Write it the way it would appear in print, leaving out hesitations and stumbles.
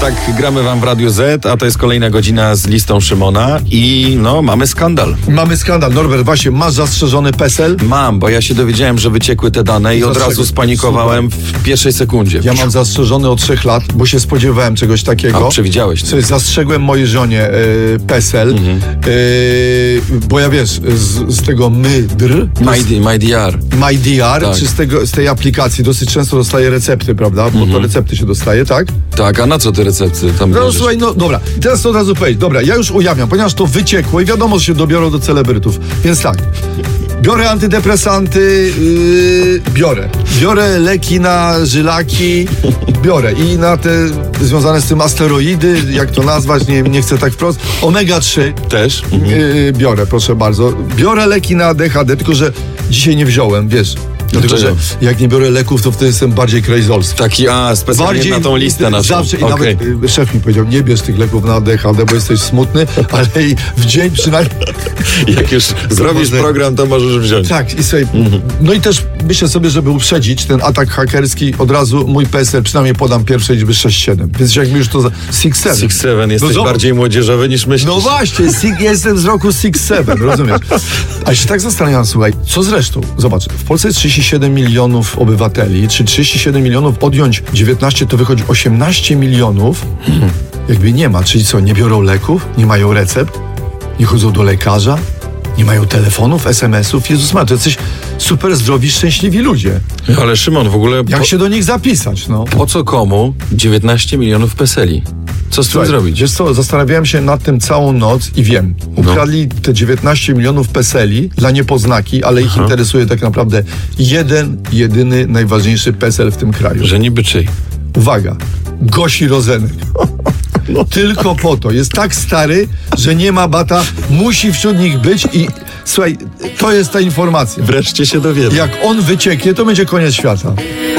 Tak, gramy wam w Radiu Z, a to jest kolejna godzina z listą Szymona i no, mamy skandal. Mamy skandal. Norbert, właśnie, masz zastrzeżony PESEL? Mam, bo ja się dowiedziałem, że wyciekły te dane i od razu spanikowałem w pierwszej sekundzie. Ja mam zastrzeżony od 3 lat, bo się spodziewałem czegoś takiego. A, przewidziałeś. Coś zastrzegłem mojej żonie PESEL, bo ja wiesz, z tego MyDR, MyDR, Tak. czy z tej aplikacji dosyć często dostaję recepty, prawda? Bo to recepty się dostaje, tak? Tak, a na co te recepty tam No bierzesz? słuchaj, no dobra, teraz to od razu powiedzieć. Dobra, ja już ujawniam, ponieważ to wyciekło i wiadomo, że się dobiorą do celebrytów. Więc tak, biorę antydepresanty, biorę leki na żylaki, biorę i na te związane z tym asteroidy, jak to nazwać, nie chcę tak wprost, omega-3 Też? biorę, proszę bardzo. Biorę leki na ADHD, tylko że dzisiaj nie wziąłem, wiesz. Dlatego, że jak nie biorę leków, to wtedy jestem bardziej krejzolski. Taki, specjalnie na tą listę naszą. Zawsze i Okej. nawet szef mi powiedział, nie bierz tych leków na ADHD, bo jesteś smutny, ale i w dzień przynajmniej... Jak już zrobisz program, to możesz wziąć. Tak, i sobie, no i też myślę sobie, żeby uprzedzić ten atak hakerski, od razu mój PESEL, przynajmniej podam pierwszej liczby 6-7. Więc jak mi już to 6-7. 6-7, jesteś bardziej młodzieżowy niż myślisz. No właśnie, jestem z roku 6-7, rozumiesz? A się tak zastanawiam, słuchaj, co zresztą? Zobacz, w Polsce jest 37 milionów obywateli, czy 37 milionów odjąć 19, to wychodzi 18 milionów. Jakby nie ma, czyli co, nie biorą leków, nie mają recept, nie chodzą do lekarza, nie mają telefonów, SMS-ów. Jezus Maria, to jesteś super zdrowi, szczęśliwi ludzie. Ale Szymon, w ogóle Jak się do nich zapisać, no? po co komu 19 milionów PESEL-i? Co z tym zrobić? Wiesz co, zastanawiałem się nad tym całą noc i wiem. Ukradli te 19 milionów PESEL-i dla niepoznaki, ale ich interesuje tak naprawdę jedyny, najważniejszy PESEL w tym kraju. Że niby czyj? Uwaga, Gosi Rozenek. Tylko po to. Jest tak stary, że nie ma bata, musi wśród nich być i słuchaj, to jest ta informacja. Wreszcie się dowiemy. Jak on wycieknie, to będzie koniec świata.